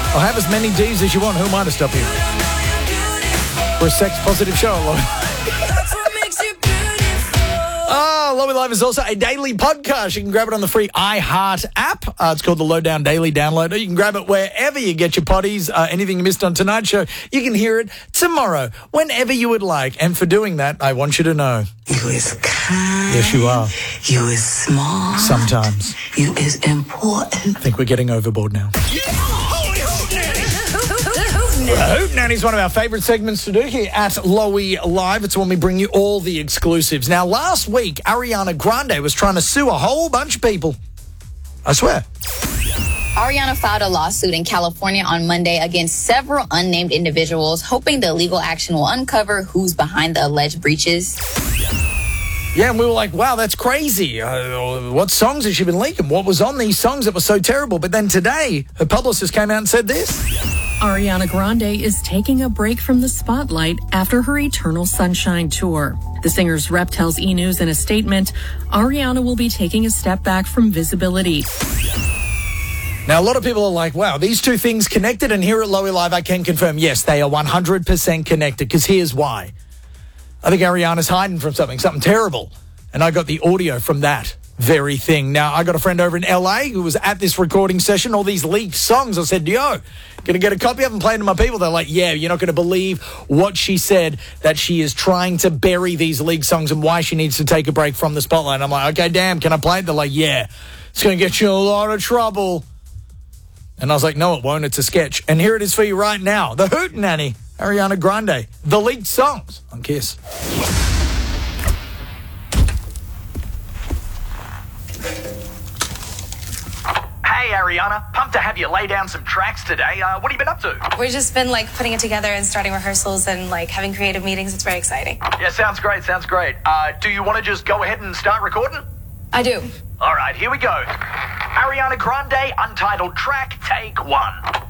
Or have as many Ds as you want. Who am I to stop you? We're a sex-positive show. Lowy Live is also a daily podcast. You can grab it on the free iHeart app. It's called the Lowdown Daily Downloader. You can grab it wherever you get your potties. Anything you missed on tonight's show, you can hear it tomorrow, whenever you would like. And for doing that, I want you to know. You is kind. Yes, you are. You is smart. Sometimes. You is important. I think we're getting overboard now. The Hoot Nanny is one of our favourite segments to do here at Lowy Live. It's when we bring you all the exclusives. Now, last week, Ariana Grande was trying to sue a whole bunch of people. I swear. Ariana filed a lawsuit in California on Monday against several unnamed individuals, hoping the legal action will uncover who's behind the alleged breaches. Yeah, and we were like, wow, that's crazy. What songs has she been leaking? What was on these songs that was so terrible? But then today, her publicist came out and said this. Ariana Grande is taking a break from the spotlight after her Eternal Sunshine tour. The singer's rep tells E! News in a statement, Ariana will be taking a step back from visibility. Now, a lot of people are like, wow, these two things connected, and here at Lowy Live, I can confirm, yes, they are 100% connected, because here's why. I think Ariana's hiding from something terrible, and I got the audio from that very thing. Now, I got a friend over in LA who was at this recording session, all these leaked songs. I said, yo, going to get a copy of them, playing to my people. They're like, yeah, you're not going to believe what she said, that she is trying to bury these leaked songs and why she needs to take a break from the spotlight. And I'm like, okay, damn, can I play it? They're like, yeah, it's going to get you in a lot of trouble. And I was like, no, it won't. It's a sketch. And here it is for you right now. The Hoot Nanny, Ariana Grande, the leaked songs on Kiss. Hey, Ariana. Pumped to have you lay down some tracks today. What have you been up to? We've just been, putting it together and starting rehearsals and, having creative meetings. It's very exciting. Yeah, sounds great, do you want to just go ahead and start recording? I do. All right, here we go. Ariana Grande, untitled track, take one.